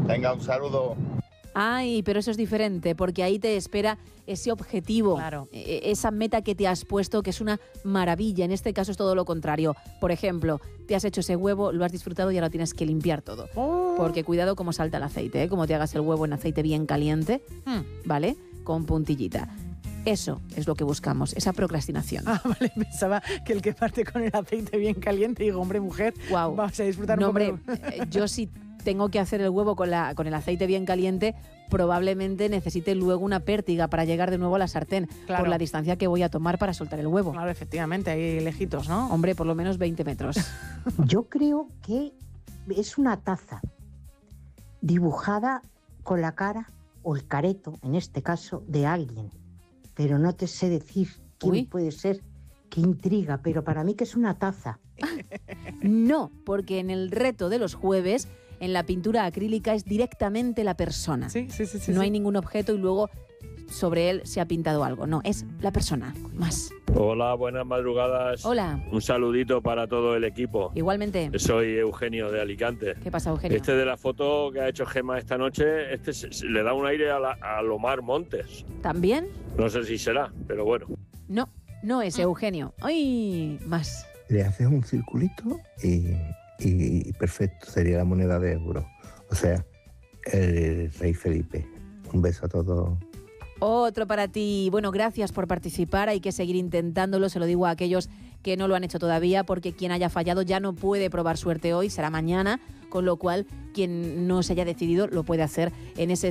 Venga, un saludo. Ay, pero eso es diferente, porque ahí te espera ese objetivo, Claro. Esa meta que te has puesto, que es una maravilla. En este caso es todo lo contrario. Por ejemplo, te has hecho ese huevo, lo has disfrutado y ahora tienes que limpiar todo. Porque cuidado cómo salta el aceite, como te hagas el huevo en aceite bien caliente, ¿vale? Con puntillita. Eso es lo que buscamos, esa procrastinación. Ah, vale, pensaba que el que parte con el aceite bien caliente, digo, hombre, mujer, Wow. vamos a disfrutar No, un poco. hombre, yo sí tengo que hacer el huevo con el aceite bien caliente, probablemente necesite luego una pértiga para llegar de nuevo a la sartén, Claro. por la distancia que voy a tomar para soltar el huevo. Claro, efectivamente, ahí lejitos, ¿no? Hombre, por lo menos 20 metros. Yo creo que es una taza dibujada con la cara o el careto, en este caso, de alguien. Pero no te sé decir quién Uy. puede ser, qué intriga, pero para mí que es una taza. No, porque en el reto de los jueves, en la pintura acrílica es directamente la persona. Sí. No hay ningún objeto y luego sobre él se ha pintado algo. No, es la persona, más. Hola, buenas madrugadas. Hola. Un saludito para todo el equipo. Igualmente. Soy Eugenio de Alicante. ¿Qué pasa, Eugenio? Este de la foto que ha hecho Gemma esta noche, le da un aire a Lomar Montes. ¿También? No sé si será, pero bueno. No es Eugenio. ¡Ay! Más. Le haces un circulito y perfecto, sería la moneda de euro. O sea, el rey Felipe. Un beso a todos. Otro para ti. Bueno, gracias por participar. Hay que seguir intentándolo. Se lo digo a aquellos que no lo han hecho todavía, porque quien haya fallado ya no puede probar suerte hoy, será mañana, con lo cual quien no se haya decidido lo puede hacer en ese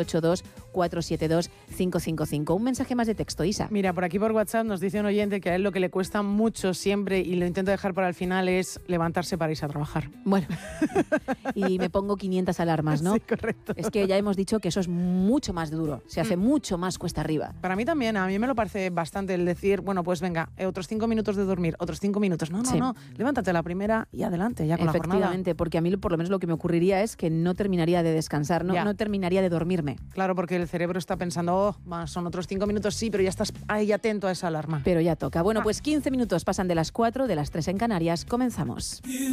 682-472-555. Un mensaje más de texto, Isa. Mira, por aquí por WhatsApp nos dice un oyente que a él lo que le cuesta mucho siempre, y lo intento dejar para el final, es levantarse para irse a trabajar. Bueno, y me pongo 500 alarmas, ¿no? Sí, correcto. Es que ya hemos dicho que eso es mucho más duro, se hace mucho más cuesta arriba. Para mí también, a mí me lo parece bastante el decir, bueno, pues venga, otros 5 minutos de dormir, otros 5 minutos. No, Sí. levántate a la primera y adelante, ya con la jornada. Efectivamente, porque a mí por lo menos lo que me ocurriría es que no terminaría de descansar, Ya. no terminaría de dormirme. Claro, porque el cerebro está pensando, son otros 5 minutos, sí, pero ya estás ahí atento a esa alarma. Pero ya toca. Bueno, pues 15 minutos pasan de las 4, de las 3 en Canarias. Comenzamos.